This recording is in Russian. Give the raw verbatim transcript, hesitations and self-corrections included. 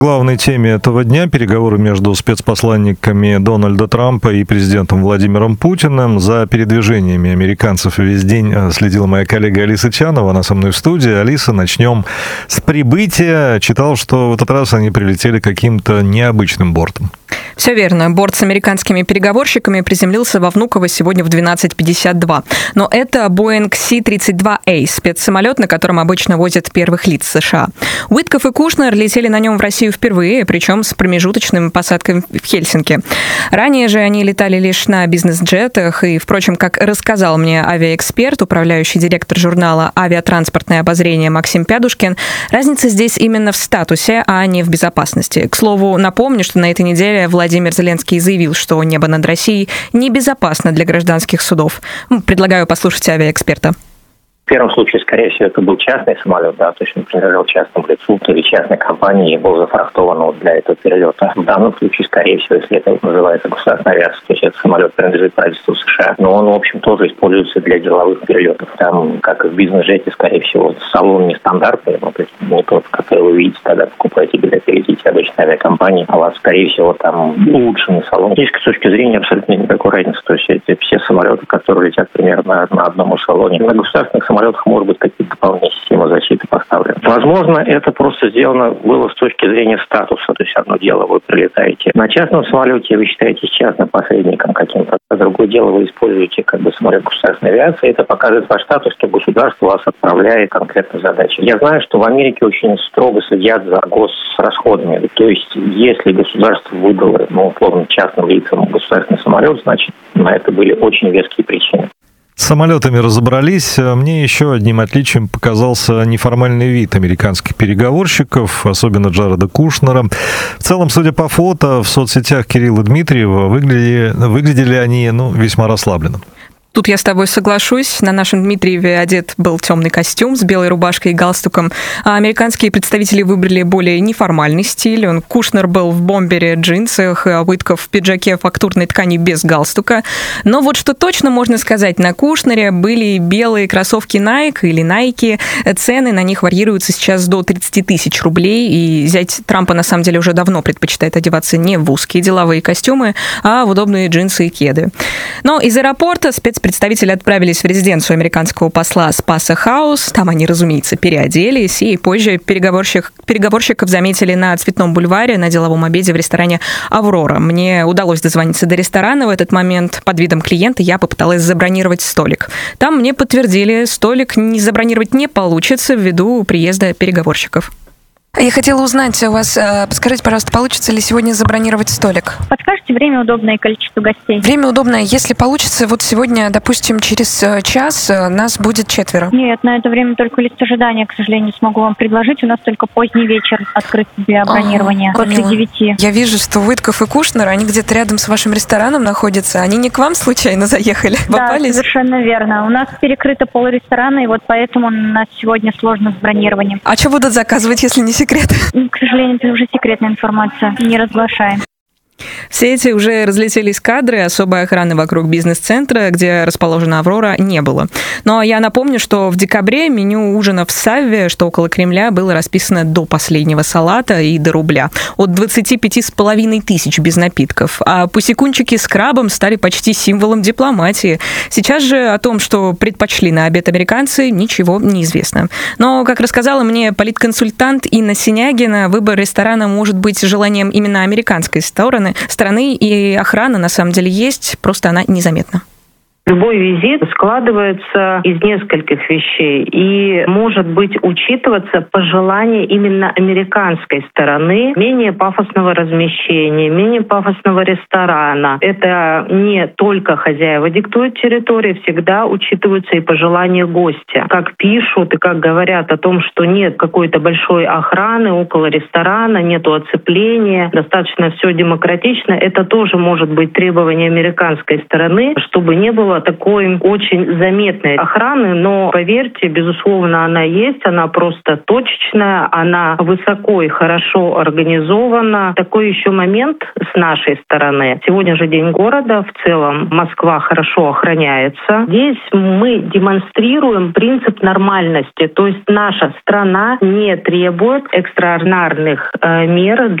Главной теме этого дня переговоры между спецпосланниками Дональда Трампа и президентом Владимиром Путиным. За передвижениями американцев весь день следила моя коллега Алиса Чанова, она со мной в студии. Алиса, начнем с прибытия. Читал, что в этот раз они прилетели каким-то необычным бортом. Все верно. Борт с американскими переговорщиками приземлился во Внуково сегодня в двенадцать пятьдесят два. Но это Боинг Си тридцать два Эй, спецсамолет, на котором обычно возят первых лиц США. Уитков и Кушнер летели на нем в Россию впервые, причем с промежуточным посадкой в Хельсинки. Ранее же они летали лишь на бизнес-джетах, и, впрочем, как рассказал мне авиаэксперт, управляющий директор журнала «Авиатранспортное обозрение» Максим Пядушкин, разница здесь именно в статусе, а не в безопасности. К слову, напомню, что на этой неделе Владимир Зеленский заявил, что небо над Россией небезопасно для гражданских судов. Предлагаю послушать авиаэксперта. В первом случае, скорее всего, это был частный самолет, да, то есть он принадлежал частному лицу или частной компании и был зафрахтован вот для этого перелета. В данном случае, скорее всего, если это называется государственная авиация, то есть этот самолет принадлежит правительству США, но он, в общем, тоже используется для деловых перелетов. Там, как и в бизнес-джете, скорее всего, салон нестандартный, ну, то есть не тот, который вы видите, когда покупаете билет и летите обычной авиакомпании, а у вас, скорее всего, там улучшенный салон. Здесь, с точки зрения, абсолютно никакой разницы. То есть это все самолеты, которые летят примерно на одном эшелоне. На государственных самолетах может быть какие-то дополнительные системы защиты поставлены. Возможно, это просто сделано было с точки зрения статуса. То есть одно дело, вы прилетаете на частном самолете, вы считаетесь частным посредником каким-то. А другое дело, вы используете как бы самолет государственной авиации. Это показывает ваш статус, что государство вас отправляет конкретную задачу. Я знаю, что в Америке очень строго следят за госрасходами. То есть, если государство выдало, ну, условно, частным лицам государственный самолет, значит, на это были очень веские причины. С самолетами разобрались. Мне еще одним отличием показался неформальный вид американских переговорщиков, особенно Джареда Кушнера. В целом, судя по фото в соцсетях Кирилла Дмитриева, выглядели, выглядели они ну, весьма расслабленно. Тут я с тобой соглашусь. На нашем Дмитриеве одет был темный костюм с белой рубашкой и галстуком, а американские представители выбрали более неформальный стиль. Он, Кушнер был в бомбере, джинсах, а Уитков в пиджаке фактурной ткани без галстука. Но вот что точно можно сказать, на Кушнере были белые кроссовки Nike или Nike. Цены на них варьируются сейчас до тридцать тысяч рублей, и зять Трампа на самом деле уже давно предпочитает одеваться не в узкие деловые костюмы, а в удобные джинсы и кеды. Но из аэропорта спец Представители отправились в резиденцию американского посла Спаса Хаус. Там они, разумеется, переоделись. И позже переговорщик, переговорщиков заметили на Цветном бульваре на деловом обеде в ресторане «Аврора». Мне удалось дозвониться до ресторана в этот момент. Под видом клиента я попыталась забронировать столик. Там мне подтвердили, столик не забронировать не получится ввиду приезда переговорщиков. Я хотела узнать у вас, подскажите, пожалуйста, получится ли сегодня забронировать столик? Подскажите время удобное и количество гостей? Время удобное. Если получится, вот сегодня, допустим, через час нас будет четверо. Нет, на это время только лист ожидания, к сожалению, смогу вам предложить. У нас только поздний вечер открыт для бронирования. А, после девяти. Я вижу, что Уитков и Кушнер, они где-то рядом с вашим рестораном находятся. Они не к вам случайно заехали? Да, попались? Совершенно верно. У нас перекрыто пол ресторана, и вот поэтому у нас сегодня сложно с бронированием. А что будут заказывать, если не секрет? К сожалению, это уже секретная информация. Не разглашаем. Все эти уже разлетелись кадры, особой охраны вокруг бизнес-центра, где расположена «Аврора», не было. Но я напомню, что в декабре меню ужина в Савве, что около Кремля, было расписано до последнего салата и до рубля. От двадцати пяти с половиной тысяч без напитков. А пусекунчики с крабом стали почти символом дипломатии. Сейчас же о том, что предпочли на обед американцы, ничего не известно. Но, как рассказала мне политконсультант Инна Синягина, выбор ресторана может быть желанием именно американской стороны, страны, и охрана на самом деле есть, просто она незаметна. Любой визит складывается из нескольких вещей и может быть учитываться пожелание именно американской стороны менее пафосного размещения, менее пафосного ресторана. Это не только хозяева диктуют территорию, всегда учитываются и пожелания гостя. Как пишут и как говорят о том, что нет какой-то большой охраны около ресторана, нету оцепления, достаточно все демократично, это тоже может быть требование американской стороны, чтобы не было было такой очень заметной охраны, но, поверьте, безусловно, она есть, она просто точечная, она высоко и хорошо организована. Такой еще момент с нашей стороны. Сегодня же День города, в целом Москва хорошо охраняется. Здесь мы демонстрируем принцип нормальности, то есть наша страна не требует экстраординарных э, мер